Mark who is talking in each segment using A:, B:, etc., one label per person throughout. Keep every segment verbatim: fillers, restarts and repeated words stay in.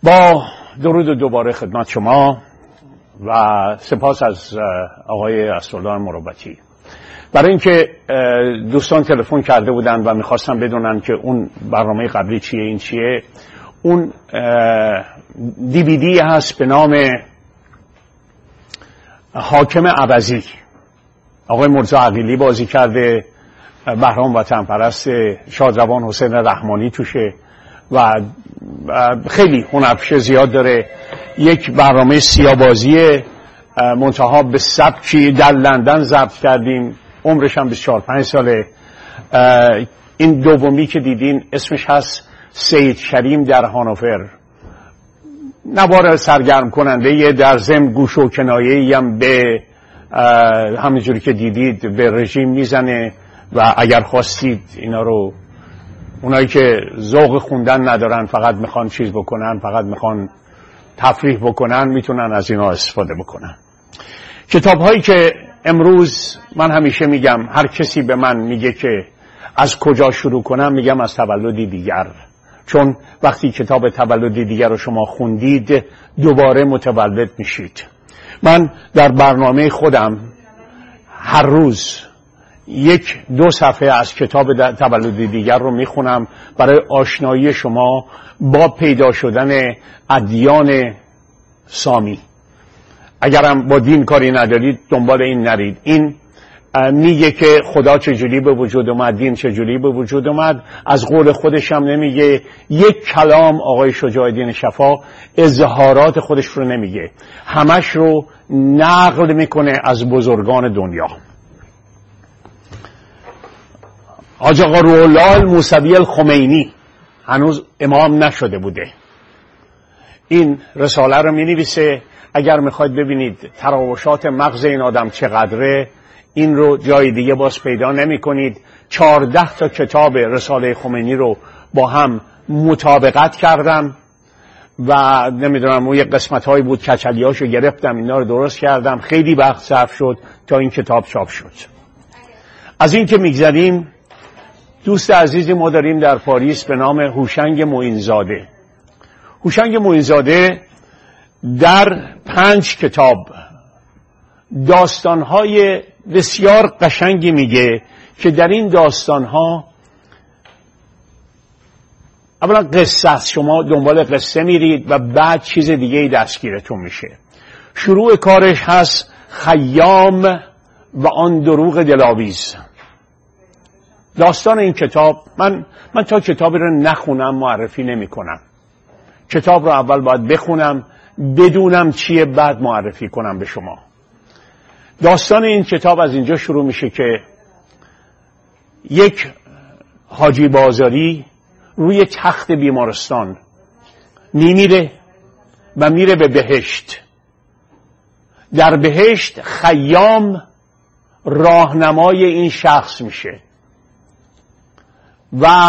A: با درود دوباره خدمت شما و سپاس از آقای اسدالله مروتی. برای اینکه دوستان تلفن کرده بودن و میخواستن بدونن که اون برنامه قبلی چیه، این چیه، اون دی وی دی هست به نام حاکم عوضی. آقای مرزا عقیلی بازی کرده، بهرام وطن پرست، شادروان حسین رحمانی توشه و خیلی هنرپیشه زیاد داره. یک برنامه سیاه‌بازی منتها به سبکی در لندن ضبط کردیم، عمرش هم بیست و چهار پنج ساله. این دومی که دیدین اسمش هست سید کریم در هانوفر. نوار سرگرم کننده یه در ضمن گوش و کنایه‌ای هم به همینجوری که دیدید به رژیم میزنه و اگر خواستید اینا رو، اونایی که ذوق خوندن ندارن، فقط میخوان چیز بکنن، فقط میخوان تفریح بکنن، میتونن از اینا استفاده بکنن. کتاب هایی که امروز من همیشه میگم، هر کسی به من میگه که از کجا شروع کنم، میگم از تولدی دیگر، چون وقتی کتاب تولدی دیگر رو شما خوندید دوباره متولد میشید. من در برنامه خودم هر روز یک دو صفحه از کتاب تولدی دیگر رو میخونم برای آشنایی شما با پیدا شدن ادیان سامی. اگرم با دین کاری ندارید دنبال این نرید. این میگه که خدا چجوری به وجود اومد، دین چجوری به وجود اومد، از قول خودش هم نمیگه. یک کلام آقای شجاع الدین شفا اظهارات خودش رو نمیگه، همش رو نقل میکنه از بزرگان دنیا. حاج آقا روح الله الموسوی الخمینی هنوز امام نشده بوده، این رساله رو می نویسه. اگر میخواید ببینید تراوشات مغز این آدم چقدره، این رو جای دیگه باز پیدا نمی کنید. چهارده تا کتاب رساله خمینی رو با هم مطابقت کردم و نمیدونم اون یک قسمت هایی بود کچلیاشو گرفتم، اینا رو درست کردم. خیلی وقت صرف شد تا این کتاب چاپ شد. از این که میگذریم، دوست عزیزی ما داریم در پاریس به نام هوشنگ معینزاده. هوشنگ معینزاده در پنج کتاب داستانهای بسیار قشنگی میگه که در این داستانها اولا قصه است، شما دنبال قصه میرید و بعد چیز دیگه ای دستگیرتون میشه. شروع کارش هست خیام و آن دروغ دلاویز. داستان این کتاب، من من تا کتابی رو نخونم معرفی نمی کنم. کتاب رو اول باید بخونم، بدونم چیه، بعد معرفی کنم به شما. داستان این کتاب از اینجا شروع میشه که یک حاجی بازاری روی تخت بیمارستان میمیره و میره به بهشت. در بهشت خیام راهنمای این شخص میشه و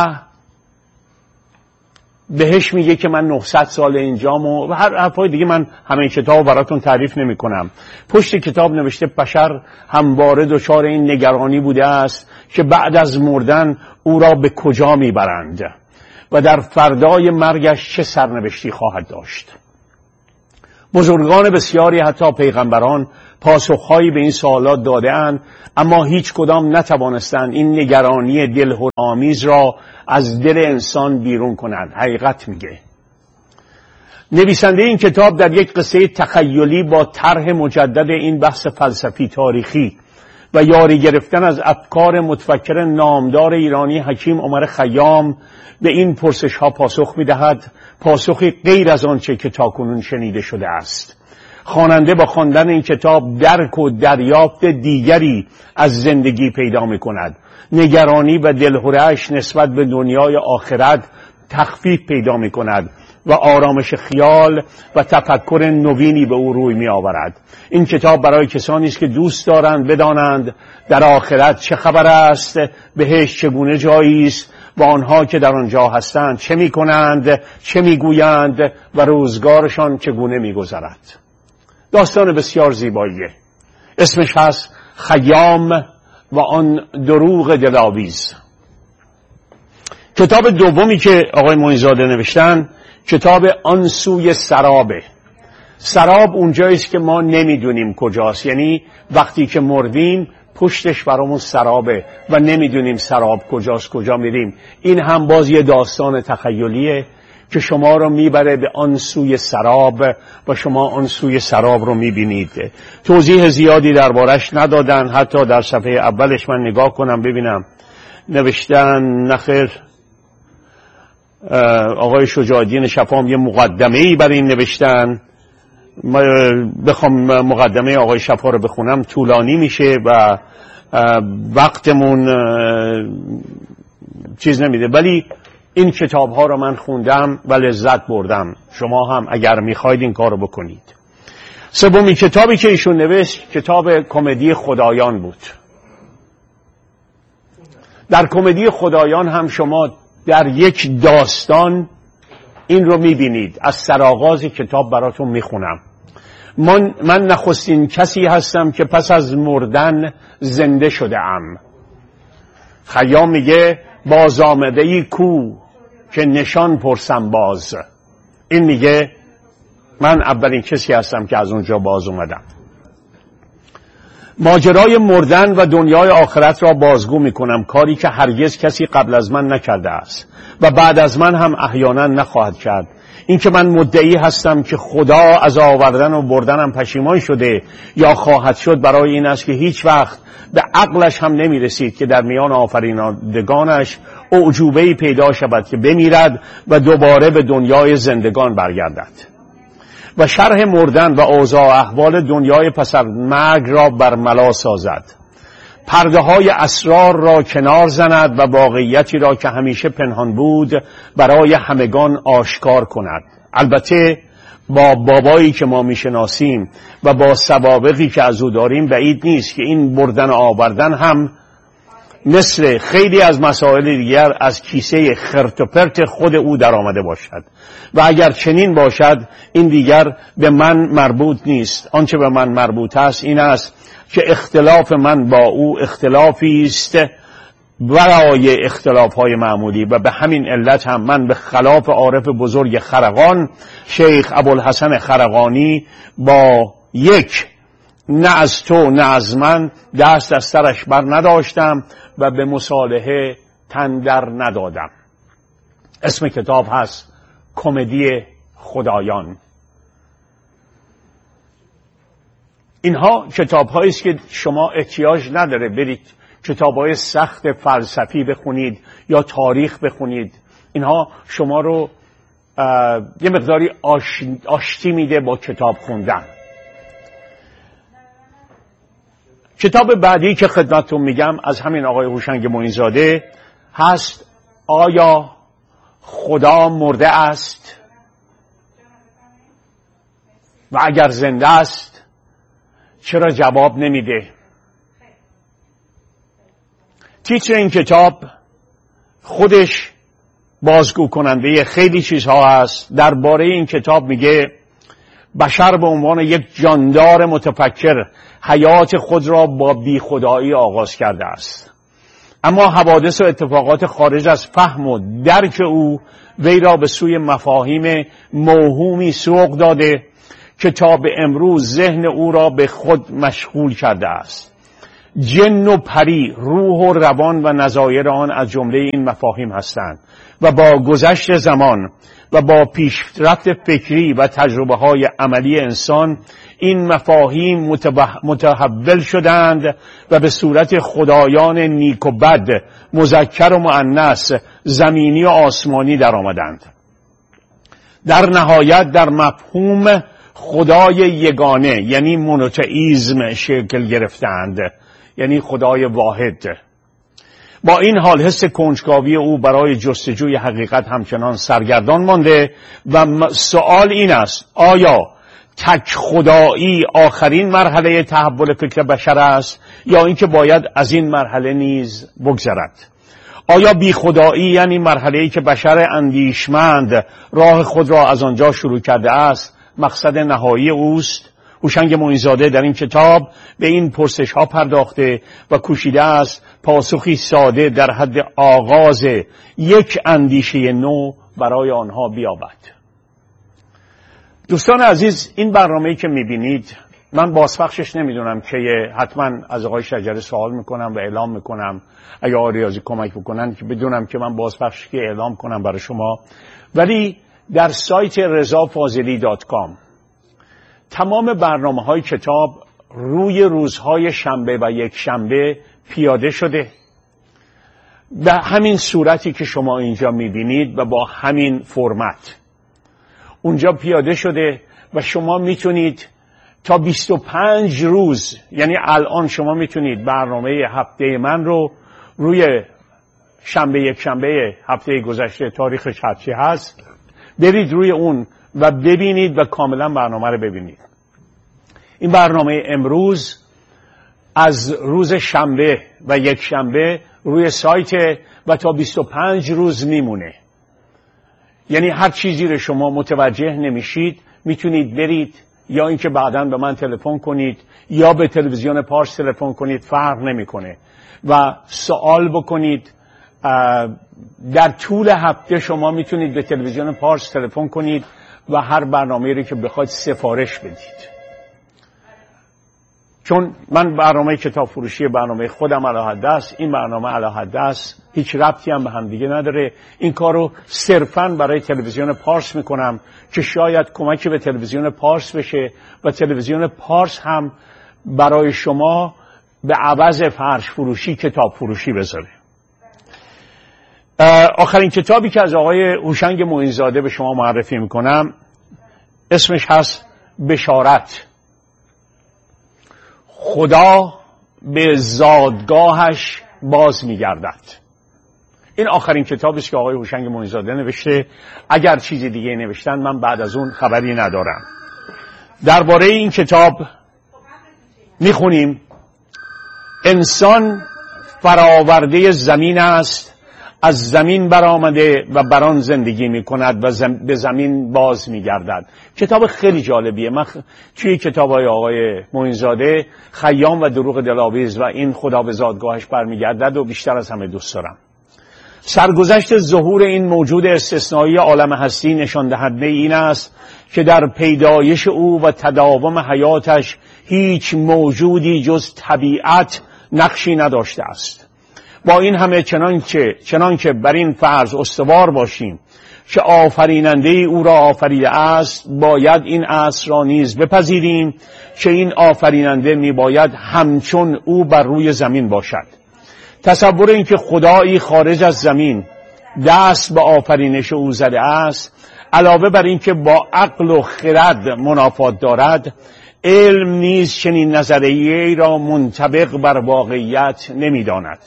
A: بهش میگه که من نهصد سال اینجام و هر حرفای دیگه. من همه کتاب براتون تعریف نمی کنم. پشت کتاب نوشته بشر همواره دچار این نگرانی بوده است که بعد از مردن او را به کجا میبرند و در فردای مرگش چه سرنوشتی خواهد داشت. بزرگان بسیاری حتی پیغمبران پاسخهایی به این سوالات داده‌اند، اما هیچ کدام نتوانستند این نگرانی دلهرآمیز را از دل انسان بیرون کنند. حقیقت میگه. نویسنده این کتاب در یک قصه تخیلی با طرح مجدد این بحث فلسفی تاریخی و یاری گرفتن از افکار متفکر نامدار ایرانی حکیم عمر خیام به این پرسش ها پاسخ میدهد، پاسخی غیر از آنچه که تاکنون شنیده شده است. خواننده با خواندن این کتاب درک و دریافت دیگری از زندگی پیدا می کند. نگرانی و دلهره‌اش نسبت به دنیای آخرت تخفیف پیدا می کند و آرامش خیال و تفکر نوینی به او روی می آورد. این کتاب برای کسانی است که دوست دارند بدانند در آخرت چه خبر است، بهشت چگونه جایی است و آنها که در آنجا هستند چه می کنند، چه می گویند و روزگارشان چگونه می گذرد. داستان بسیار زیباییه. اسمش هست خیام و آن دروغ دلاویز. کتاب دومی که آقای معین‌زاده نوشتن کتاب آن سوی سرابه. سراب اونجاییست که ما نمیدونیم کجاست، یعنی وقتی که مردیم پشتش برامون سرابه و نمیدونیم سراب کجاست، کجا میریم. این هم باز یه داستان تخیلیه که شما رو میبره به آن سوی سراب و شما آن سوی سراب رو میبینید. توضیح زیادی دربارش ندادن، حتی در صفحه اولش من نگاه کنم ببینم نوشتن نخیر آقای شجاع الدین شفام یه مقدمه‌ای برای این نوشتن. بخوام مقدمه آقای شفا رو بخونم طولانی میشه و وقتمون چیز نمیده، ولی این کتاب ها رو من خوندم و لذت بردم. شما هم اگر میخواید این کار رو بکنید. سومین کتابی که ایشون نوشت کتاب کمدی خدایان بود. در کمدی خدایان هم شما در یک داستان این رو میبینید. از سرآغاز کتاب براتون میخونم. من, من نخستین کسی هستم که پس از مردن زنده شده ام. خیام میگه باز آمده ای کو که نشان پرسم باز. این میگه من اولین کسی هستم که از اونجا باز اومدم. ماجرای مردن و دنیای آخرت را بازگو میکنم، کاری که هرگز کسی قبل از من نکرده است و بعد از من هم احیانا نخواهد کرد. این که من مدعی هستم که خدا از آوردن و بردنم پشیمان شده یا خواهد شد برای این است که هیچ وقت به عقلش هم نمی رسید که در میان آفرینندگانش اعجوبه‌ای پیدا شود که بمیرد و دوباره به دنیای زندگان برگردد و شرح مردن و اوضاع احوال دنیای پس از مرگ را برملا سازد، پرده های اسرار را کنار زند و واقعیتی را که همیشه پنهان بود برای همگان آشکار کند. البته با بابایی که ما میشناسیم و با سوابقی که از او داریم بعید نیست که این بردن و آوردن هم مثل خیلی از مسائل دیگر از کیسه خرت و پرت خود او در آمده باشد و اگر چنین باشد این دیگر به من مربوط نیست. آنچه به من مربوط است این است که اختلاف من با او اختلافی است برای اختلاف‌های معمولی و به همین علت هم من به خلاف عارف بزرگ خرقان شیخ ابوالحسن خرقانی با یک نه از تو نه از من دست از سرش بر نداشتم و به مصالحه تن در ندادم. اسم کتاب هست کمدی خدایان. اینها کتاب هایی است که شما احتیاج نداره برید کتاب های سخت فلسفی بخونید یا تاریخ بخونید. اینها شما رو یه مقداری آش... آشتی میده با کتاب خوندن. کتاب بعدی که خدمتتون میگم از همین آقای هوشنگ معین‌زاده هست آیا خدا مرده است و اگر زنده است چرا جواب نمیده؟ تیتر این کتاب خودش بازگو کننده خیلی چیزها است. درباره این کتاب میگه بشر به عنوان یک جاندار متفکر حیات خود را با بیخدایی آغاز کرده است، اما حوادث و اتفاقات خارج از فهم و درک او وی را به سوی مفاهیم موهومی سوق داده که تا به امروز ذهن او را به خود مشغول کرده است. جن و پری، روح و روان و نظایر آن از جمله این مفاهیم هستند و با گذشت زمان و با پیشرفت فکری و تجربه های عملی انسان این مفاهیم متحول شدند و به صورت خدایان نیک و بد، مذکر و مؤنث، زمینی و آسمانی در آمدند. در نهایت در مفهوم خدای یگانه یعنی مونوتئیسم شکل گرفتند، یعنی خدای واحد. با این حال حس کنجکاوی او برای جستجوی حقیقت همچنان سرگردان مانده و سوال این است آیا تک خدایی آخرین مرحله تحول فکر بشر است یا اینکه باید از این مرحله نیز بگذرد؟ آیا بی خدایی یعنی مرحله‌ای که بشر اندیشمند راه خود را از آنجا شروع کرده است مقصد نهایی اوست؟ هوشنگ معین‌زاده در این کتاب به این پرسش ها پرداخته و کوشیده است پاسخی ساده در حد آغاز یک اندیشه نو برای آنها بیابد. دوستان عزیز، این برنامه‌ای که می‌بینید من بازپخشش نمیدونم که حتما از آقای شجره سوال میکنم و اعلام میکنم اگه آقای ریاضی کمک بکنن که بدونم که من بازپخش که اعلام کنم برای شما. ولی در سایت رضا فاضلی دات کام تمام برنامه های کتاب روی روزهای شنبه و یک شنبه پیاده شده به همین صورتی که شما اینجا میبینید و با همین فرمت اونجا پیاده شده و شما میتونید تا بیست و پنج روز، یعنی الان شما میتونید برنامه هفته من رو روی شنبه یک شنبه هفته گذشته تاریخش هرچی هست برید روی اون و ببینید و کاملا برنامه رو ببینید. این برنامه امروز از روز شنبه و یک شنبه روی سایت و تا بیست و پنج روز میمونه. یعنی هر چیزی رو شما متوجه نمیشید میتونید برید یا اینکه بعداً به من تلفن کنید یا به تلویزیون پارس تلفن کنید، فرق نمیکنه و سوال بکنید. در طول هفته شما میتونید به تلویزیون پارس تلفن کنید و هر برنامه‌ای رو که بخواید سفارش بدید. چون من برنامه کتاب فروشی برنامه خودم علی حد است، این برنامه علی حد است، هیچ ربطی هم به هم دیگه نداره. این کارو صرفاً برای تلویزیون پارس میکنم که شاید کمکی به تلویزیون پارس بشه و تلویزیون پارس هم برای شما به عوض فرش فروشی کتاب فروشی بذاره. آخرین کتابی که از آقای هوشنگ معین‌زاده به شما معرفی میکنم اسمش هست بشارت. خدا به زادگاهش باز میگردد. این آخرین کتابی است که آقای هوشنگ معین‌زاده نوشته. اگر چیزی دیگه نوشتن من بعد از اون خبری ندارم. درباره این کتاب میخونیم انسان فراورده زمین است، از زمین برآمده و بر آن زندگی میکند و زم... به زمین باز میگردد. کتاب خیلی جالبیه. من توی کتاب‌های آقای معین‌زاده خیام و دروغ دلاویز و این خدا به زادگاهش برمیگردد و بیشتر از همه دوست دارم. سرگذشت ظهور این موجود استثنایی عالم هستی نشان دهنده این است که در پیدایش او و تداوم حیاتش هیچ موجودی جز طبیعت نقشی نداشته است. با این همه چنانکه چنانکه بر این فرض استوار باشیم که آفریننده او را آفریده است، باید این اصل را نیز بپذیریم که این آفریننده می باید همچون او بر روی زمین باشد. تصور این که خدایی خارج از زمین دست به آفرینش او زده است، علاوه بر این که با عقل و خرد منافات دارد، علم نیز چنین نظریه‌ای را منطبق بر واقعیت نمی داند.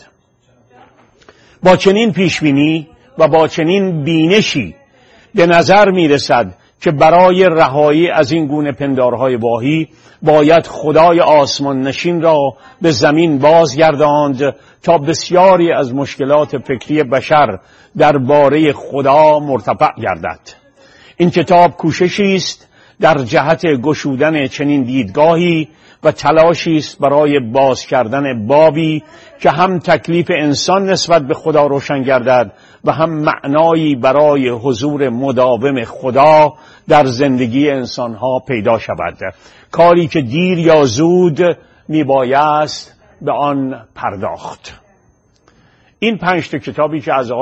A: با چنین پیشبینی و با چنین بینشی به نظر می رسد که برای رهایی از این گونه پندارهای واهی باید خدای آسمان نشین را به زمین بازگرداند تا بسیاری از مشکلات فکری بشر درباره خدا مرتفع گردد. این کتاب کوششی است در جهت گشودن چنین دیدگاهی و تلاشی است برای باز کردن بابی که هم تکلیف انسان نسبت به خدا روشن گردد و هم معنایی برای حضور مداوم خدا در زندگی انسانها پیدا شود. کاری که دیر یا زود میبایست به آن پرداخت. این پنج تا کتابی که از